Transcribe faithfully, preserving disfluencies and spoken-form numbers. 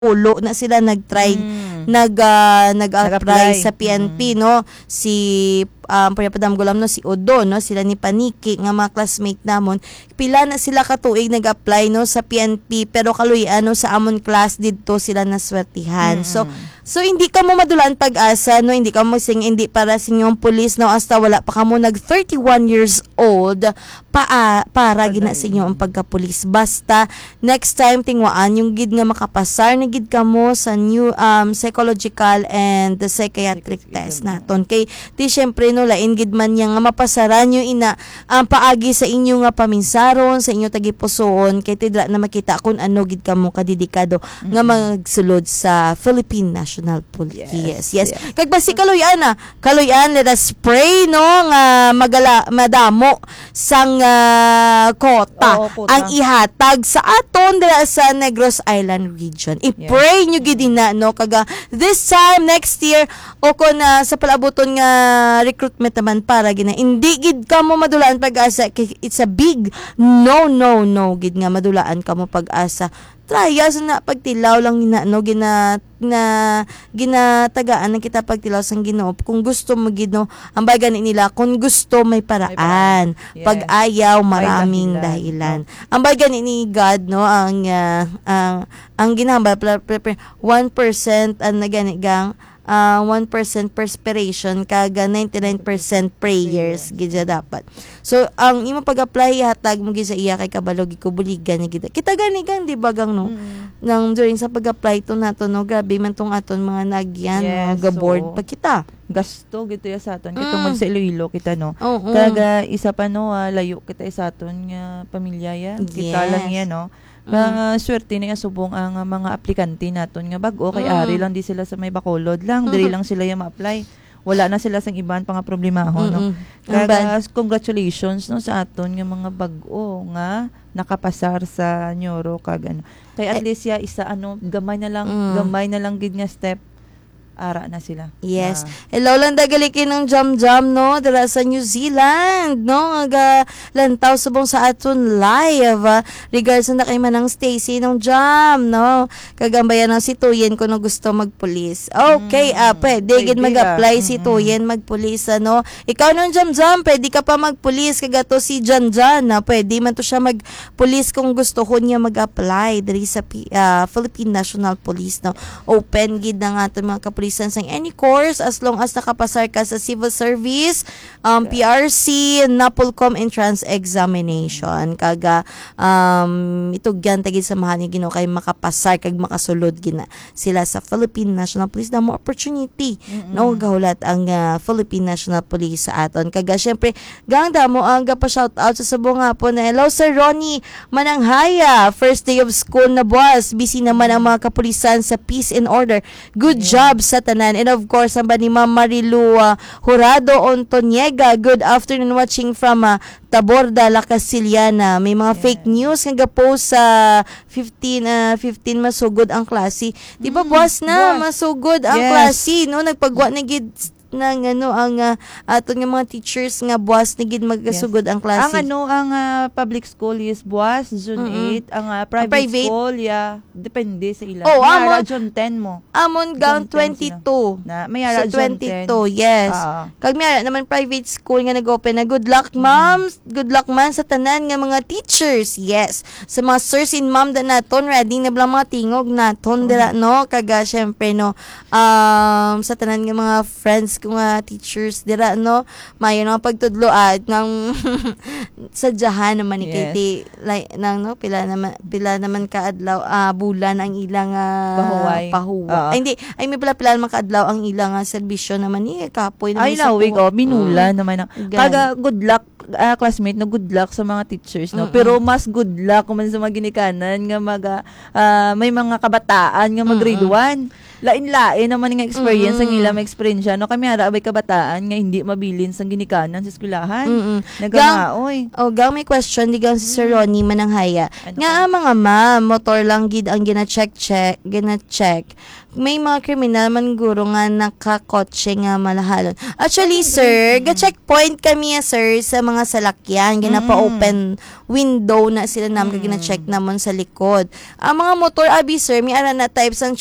ulo na sila nag-try Mm. nag ah, nag-apply Nag-apply. sa P N P Mm. no, si um Padam Gulam no, si Odo no, sila ni Paniki nga mga classmate namon, pila na sila ka tuig nag-apply no sa P N P, pero kaluy-an no sa amon class didto sila naswertihan. So so hindi ka mo madulaan pag-asa no, hindi ka mo sing hindi para sa inyong pulis no, hasta wala pa kamo nag thirty-one years old pa para gina sa inyo ang pagkapulis. Basta next time tingwaan yung gid nga makapasar na gid kamo sa new um psychological and the psychiatric test naton, kay di syempre no lain gid man yang nga mapasaran nyo ina ang paagi sa inyo nga paminsaron, sa inyo tagipusoon, kay tidra na makita kung ano gid kamo kadedikado mm-hmm. nga magsulod sa Philippine National Police. Yes, yes. yes. Kag basi kaluyan na, kaluyan let us pray no nga magala madamo sang uh, kota Oo, kota. ang ihatag sa aton dira sa Negros Island region. I-pray yes. nyo gid na no kaga this time next year o kun uh, sa palabuton nga recruitment naman para gina hindi gid ka mo madulaan pag-asa, it's a big no no no gid nga madulaan ka mo pag-asa. Trya sa na pagtilaw lang na no gina na ginatagaan na kita pagtilaw sang Ginoo kung gusto mo gid no, ang bagay nila kung gusto may paraan, yes. pag ayaw maraming May dahilan, dahilan. No? Ang bagay ni God no ang uh, ang ang ginahambal one percent ang naganigang uh, one percent perspiration kaga ninety-nine percent prayers gid dapat. So ang imo pag-apply hatag mo gid sa iya kay kabalo gid ko buligan gid. Kita gani gang di bagang no. Mm. Nang during sa pag-apply to nato no, grabe man tong aton mga nagyan yes, no, ga-board so, pa kita. Gasto gito ya sa aton kita mm. sa Iloilo kita no. Oh, oh. Kaga isa pa no uh, layo kita sa aton nga pamilya ya. Kita yes. lang yan no. Mga mm. swerte ni asubong ang uh, mga aplikante naton nga bag-o kay mm. ari lang di sila sa may Bacolod lang, mm. diri lang sila yung ma-apply. Wala na sila sang iban pang problemahon no. Kaga congratulations no sa aton nga mga bag-o nga nakapasar sa Nyoro kag ano. Kay at least ya isa ano gamay na lang mm. gamay na lang gid nga step ara na sila. Yes. Uh, Hello lang dagalikin ng jam-jam no dira sa New Zealand no nga lantaw subong sa aton live uh, regards na kay manang Stacy ng jam no kagambayan ng si Tuyen ko no gusto magpulis. Okay, mm, ah pwede gid mag-apply mm, si Tuyen magpulis ano. Ikaw nung jam-jam pwede ka pa magpulis kagato si Janjan na pwede man to siya magpulis kung gusto ko niya mag-apply diri sa uh, Philippine National Police no. Open gid na nga aton mga kapulis sang any course as long as nakapasar ka sa civil service, um, P R C, NAPOLCOM entrance examination. Kaga um, itugyan tagid sa mahal ni Ginoo kay makapasar kag makasulod gina sila sa Philippine National Police na mo opportunity mm-hmm. no gahulat ang uh, Philippine National Police sa aton. Kaga syempre gang damo ang gapa shout out sa subong hapon na hello Sir Ronnie Mananghaya, first day of school na boss, busy naman ang mga kapulisan sa peace and order. Good yeah. job sa tanan. And of course, ang ba ni Ma'am Marilu uh, Jurado Ontoniega, good afternoon watching from uh, Taborda, La Casiliana. May mga yeah. fake news nga post sa fifteen uh, fifteen masugod ang klase. Di ba mm, boss na boss. Masugod ang yes. klase no, nagpagwa na gid ng ano ang uh, aton nga mga teachers nga buwas ni gid magasugod yes. ang klase. Ang ano ang uh, public school is buwas June mm-hmm. eight, ang uh, private, private school ya yeah, depende sa ila. Oh, amon June ten mo. Amon gang twenty-two. Na may ara so, twenty-two, yes. Uh-huh. Kag may ara naman private school nga nag-open na. Good luck ma'am. Mm-hmm. Good luck man sa tanan nga mga teachers. Yes. Sa mga sirs and ma'am da naton ready na blang mga tingog naton mm-hmm. dira no kaga syempre no um sa tanan nga mga friends kung uh, teachers dira no mayo nga pagtudlo at ng sadyahan naman ni yes. Katie like nang no pila naman pila naman ka adlaw uh, bulan ang ilang uh, pahuway pahuwa uh-huh. ay, hindi ay may pila pila naman ka adlaw ang ilang uh, serbisyo naman ni eh, kapoy naman ay lawig oh binula mm. naman Gan. Kaga good luck uh, classmate no good luck sa mga teachers no mm-mm. Pero mas good luck kung man sa mga ginikanan nga mag uh, may mga kabataan nga mag grade one. lain-lain naman nga experience Mm. ang ilang experience no kami ara abay kabataan nga hindi mabilin sang ginikanan sa eskwelahan. Mm-mm. Nagamaoy. O, gang may question, di gang si Sir Ronnie Mananghaya. Ano Nga ka? ang mga ma'am, motor lang gid ang gina-check-check, gina-check. May mga kriminal man guro nga nakakotse nga malahalon. Actually, sir, ga-checkpoint kami, sir, sa mga salakyan. Ginapa-open window na sila namin, gina-check naman sa likod. Ang mga motor, abi, sir, may ara na types ang